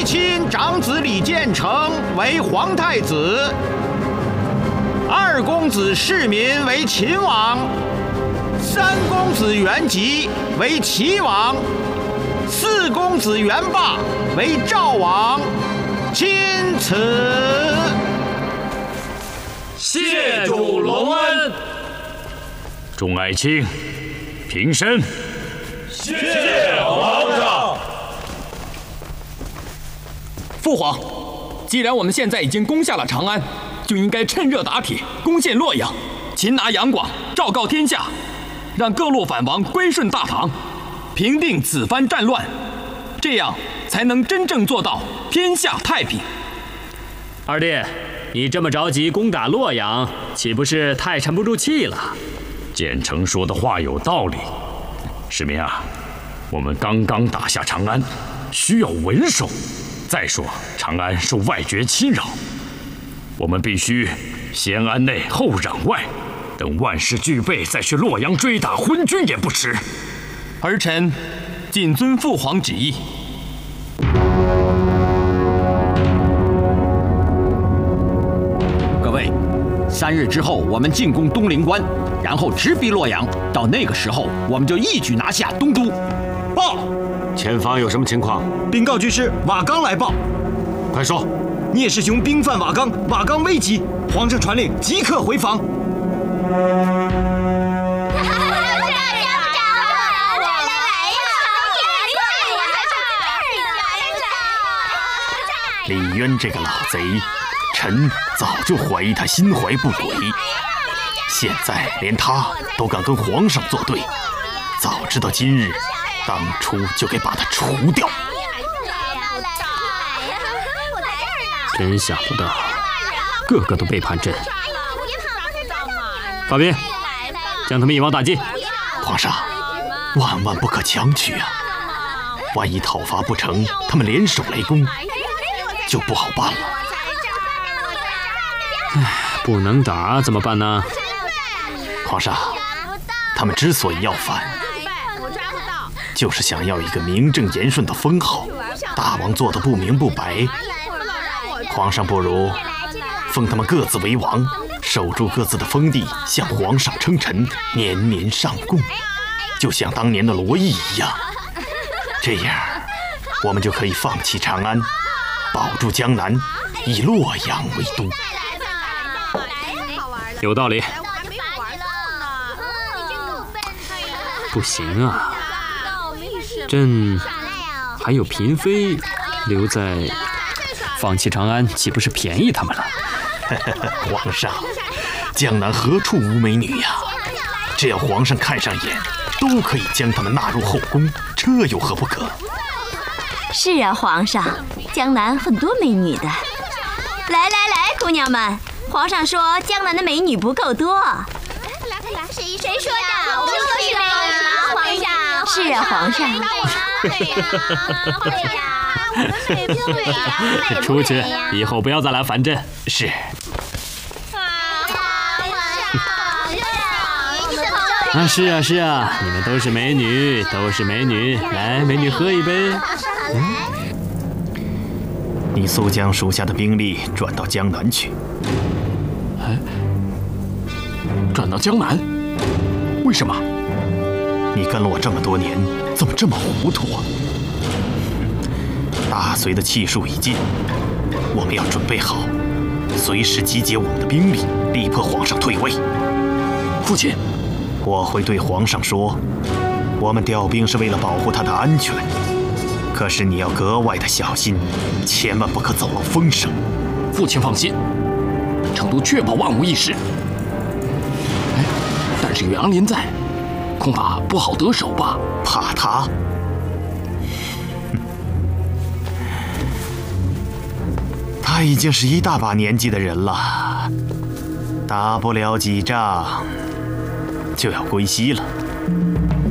亲长子李建成为皇太子，二公子世民为秦王，三公子元吉为齐王，四公子元霸为赵王。钦此。 谢主隆恩。 众爱卿，平身。 谢皇上。 父皇，既然我们现在已经攻下了长安，就应该趁热打铁，攻陷洛阳，擒拿杨广，昭告天下，让各路反王归顺大唐，平定此番战乱，这样才能真正做到天下太平。 二弟，你这么着急攻打洛阳，岂不是太沉不住气了？ 建成说的话有道理。世民啊，我们刚刚打下长安，需要稳守。再说长安受外绝侵扰，我们必须先安内后攘外，等万事俱备再去洛阳追打昏君也不迟。 儿臣谨遵父皇旨意。 各位，3日之后我们进攻东陵关，然后直逼洛阳。到那个时候，我们就一举拿下东都。 报，前方有什么情况？ 禀告军师，瓦岗来报。 快说。 聂师兄兵犯瓦岗，瓦岗危急，皇上传令即刻回防。 李渊这个老贼，臣早就怀疑他心怀不轨，现在连他都敢跟皇上作对，早知道今日，当初就该把他除掉。 真想不到，个个都背叛朕。发兵，将他们一网打尽。 皇上，万万不可强取啊！万一讨伐不成，他们联手来攻，就不好办了。 不能打怎么办呢？ 皇上，他们之所以要反，就是想要一个名正言顺的封号。大王做的不明不白，皇上不如封他们各自为王，守住各自的封地，向皇上称臣，年年上贡，就像当年的罗毅一样。这样，我们就可以放弃长安，保住江南，以洛阳为都。 有道理。不行啊，朕还有嫔妃留在，放弃长安岂不是便宜他们了？ 皇上，江南何处无美女呀？只要皇上看上眼，都可以将他们纳入后宫，这有何不可？ 是啊，皇上，江南很多美女的。来，姑娘们，皇上说江南的美女不够多。 谁说的？我说是美女，皇上。 是啊，皇上。 出去，以后不要再来烦朕。 是。 啊，是啊，你们都是美女，都是美女。来，美女喝一杯。 你速将属下的兵力转到江南去。 转到江南？为什么？ 你跟了我这么多年，怎么这么糊涂啊？大隋的气数已尽，我们要准备好，随时集结我们的兵力，力迫皇上退位。 父亲， 我会对皇上说，我们调兵是为了保护他的安全，可是你要格外的小心，千万不可走漏风声。 父亲放心，成都确保万无一失。但是袁林在，恐怕不好得手吧？ 怕他？他已经是一大把年纪的人了，打不了几仗就要归西了。